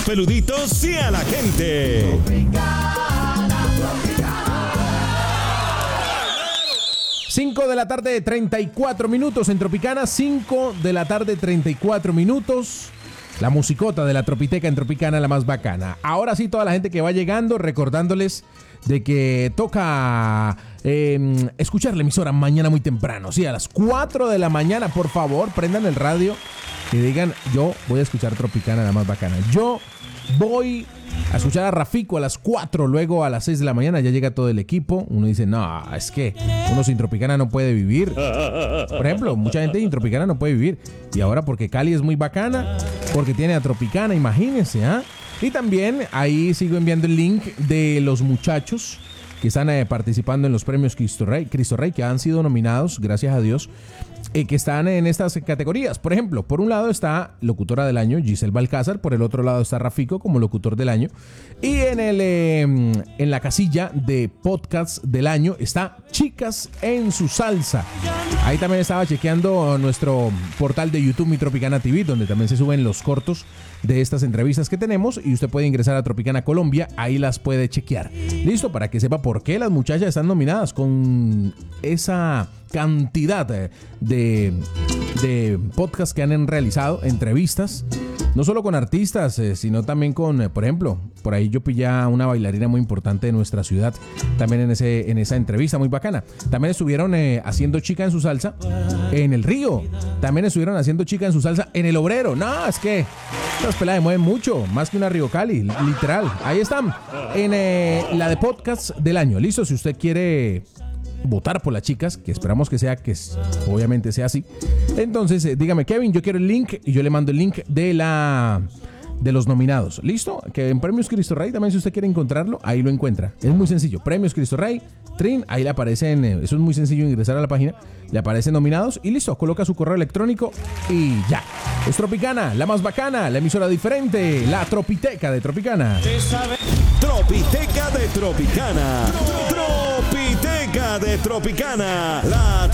Peluditos y a la gente. 5 de la tarde, 34 minutos en Tropicana. 5 de la tarde, 34 minutos. La musicota de la Tropiteca en Tropicana, la más bacana. Ahora sí, toda la gente que va llegando, recordándoles de que toca escuchar la emisora mañana muy temprano. Sí, a las 4 de la mañana, por favor, prendan el radio y digan, yo voy a escuchar Tropicana, la más bacana. Yo voy a escuchar a Rafico a las 4, luego a las 6 de la mañana ya llega todo el equipo. Uno dice, no, es que uno sin Tropicana no puede vivir. Por ejemplo, mucha gente sin Tropicana no puede vivir. Y ahora porque Cali es muy bacana, porque tiene a Tropicana, imagínense, ¿ah? Y también ahí sigo enviando el link de los muchachos que están participando en los premios Cristo Rey, que han sido nominados, gracias a Dios, que están en estas categorías. Por ejemplo, por un lado está Locutora del Año, Giselle Balcázar, por el otro lado está Rafico como Locutor del Año, y en la casilla de Podcast del Año está Chicas en su Salsa. Ahí también estaba chequeando nuestro portal de YouTube, Mi Tropicana TV, donde también se suben los cortos de estas entrevistas que tenemos, y usted puede ingresar a Tropicana Colombia, ahí las puede chequear. Listo, para que sepa por qué las muchachas están nominadas con esa cantidad de podcasts que han realizado, entrevistas, no solo con artistas, sino también con, por ejemplo, por ahí yo pillé a una bailarina muy importante de nuestra ciudad, también en esa entrevista muy bacana. También estuvieron haciendo Chica en su Salsa en El Río, también estuvieron haciendo Chica en su Salsa en El Obrero. No, es que estas peladas se mueven mucho, más que una Río Cali, literal. Ahí están, en la de Podcast del Año. Listo, si usted quiere votar por las chicas, que esperamos que obviamente sea así, entonces dígame, Kevin, yo quiero el link, y yo le mando el link de los nominados. ¿Listo? Que en Premios Cristo Rey también, si usted quiere encontrarlo, ahí lo encuentra. Es muy sencillo. Premios Cristo Rey, Trin, ahí le aparecen, eso es muy sencillo, ingresar a la página, le aparecen nominados y listo, coloca su correo electrónico y ya. Es Tropicana, la más bacana, la emisora diferente, la Tropiteca de Tropicana. Tropiteca de Tropicana. Tropiteca de Tropicana. La